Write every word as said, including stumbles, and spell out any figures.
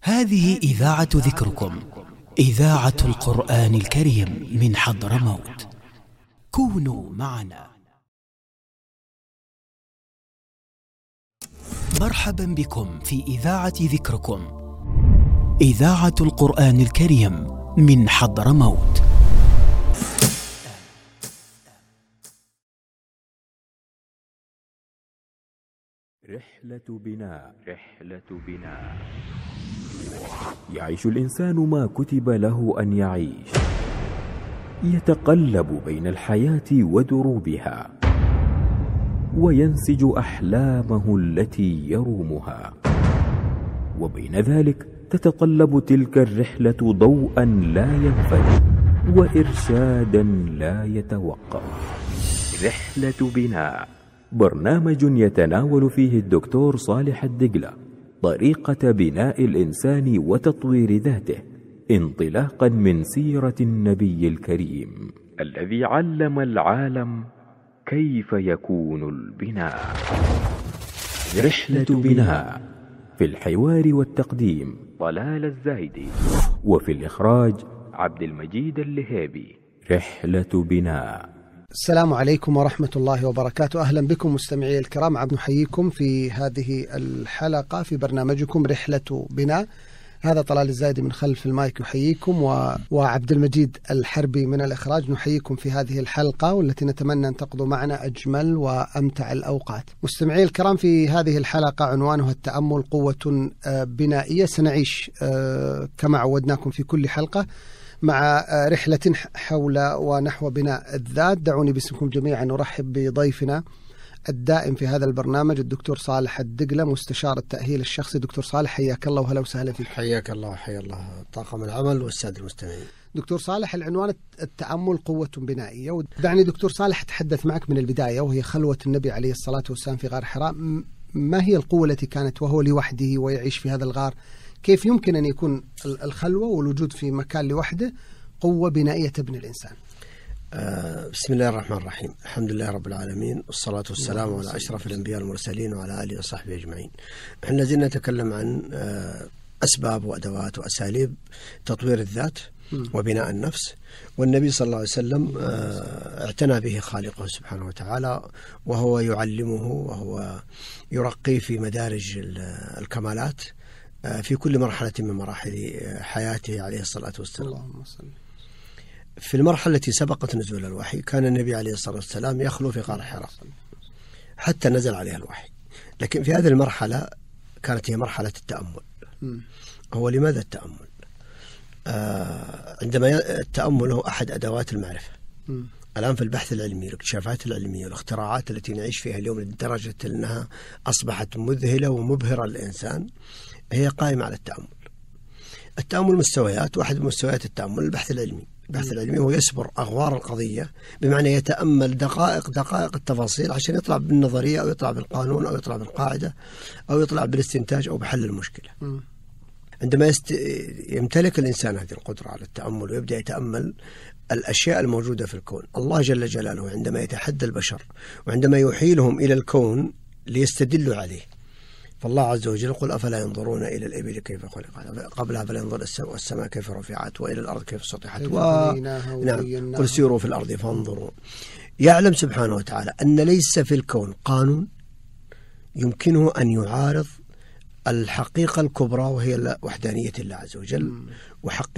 هذه إذاعة ذكركم، إذاعة القرآن الكريم من حضرموت. كونوا معنا. مرحبا بكم في إذاعة ذكركم، إذاعة القرآن الكريم من حضرموت. رحلة بناء. رحلة بناء. يعيش الإنسان ما كتب له أن يعيش، يتقلب بين الحياة ودروبها، وينسج أحلامه التي يرومها، وبين ذلك تتطلب تلك الرحلة ضوءا لا ينفد وإرشادا لا يتوقف. رحلة بناء، برنامج يتناول فيه الدكتور صالح الدقلة طريقة بناء الإنسان وتطوير ذاته، انطلاقا من سيرة النبي الكريم الذي علم العالم كيف يكون البناء. رحلة بناء، في الحوار والتقديم طلال الزايدي، وفي الإخراج عبد المجيد اللهيبي. رحلة بناء. السلام عليكم ورحمة الله وبركاته. أهلا بكم مستمعي الكرام، عبد نحييكم في هذه الحلقة في برنامجكم رحلة بناء. هذا طلال الزايدي من خلف المايك يحييكم، و... وعبد المجيد الحربي من الإخراج نحييكم في هذه الحلقة، والتي نتمنى أن تقضوا معنا أجمل وأمتع الأوقات. مستمعي الكرام، في هذه الحلقة عنوانها التأمل قوة بنائية. سنعيش كما عودناكم في كل حلقة مع رحلة حول ونحو بناء الذات. دعوني باسمكم جميعا نرحب بضيفنا الدائم في هذا البرنامج الدكتور صالح الدقلة، مستشار التأهيل الشخصي. دكتور صالح، حياك الله وهلا وسهلا فيك. حياك الله وحيا الله طاقم العمل والسادة المستمعين. دكتور صالح، العنوان التأمل قوة بنائية، ودعني دكتور صالح أتحدث معك من البداية، وهي خلوة النبي عليه الصلاة والسلام في غار حراء. ما هي القوة التي كانت وهو لوحده ويعيش في هذا الغار؟ كيف يمكن أن يكون الخلوة والوجود في مكان لوحده قوة بنائية تبني الإنسان؟ آه بسم الله الرحمن الرحيم. الحمد لله رب العالمين، والصلاة والسلام على أشرف الأنبياء والمرسلين وعلى آله وصحبه أجمعين. احنا لازلنا نتكلم عن آه أسباب وأدوات وأساليب تطوير الذات وبناء النفس، والنبي صلى الله عليه وسلم آه اعتنى به خالقه سبحانه وتعالى، وهو يعلمه وهو يرقيه في مدارج الكمالات في كل مرحلة من مراحل حياته عليه الصلاة والسلام. اللهم صل. في المرحلة التي سبقت نزول الوحي كان النبي عليه الصلاة والسلام يخلو في غار حراء حتى نزل عليه الوحي، لكن في هذه المرحلة كانت هي مرحلة التأمل. م. هو لماذا التأمل؟ آه عندما التأمل هو أحد أدوات المعرفة. م. الآن في البحث العلمي، الاكتشافات العلمية والاختراعات التي نعيش فيها اليوم لدرجة أنها أصبحت مذهلة ومبهرة للإنسان، هي قائمة على التأمل. التأمل مستويات، واحد من مستويات التأمل البحث العلمي. البحث العلمي هو يسبر أغوار القضية، بمعنى يتأمل دقائق دقائق التفاصيل عشان يطلع بالنظرية أو يطلع بالقانون أو يطلع بالقاعدة أو يطلع بالاستنتاج أو بحل المشكلة. م. عندما يست... يمتلك الإنسان هذه القدرة على التأمل ويبدأ يتأمل الأشياء الموجودة في الكون، الله جل جلاله عندما يتحدى البشر وعندما يحيلهم إلى الكون ليستدلوا عليه، فالله عز وجل يقول: أفلا ينظرون إلى الإبل كيف خلقت قبلها فلا ينظر السماء كيف رفعت وإلى الأرض كيف سطحت و... نعم قل سيروا في الأرض فانظروا. يعلم سبحانه وتعالى أن ليس في الكون قانون يمكنه أن يعارض الحقيقة الكبرى، وهي وحدانية الله عز وجل وحق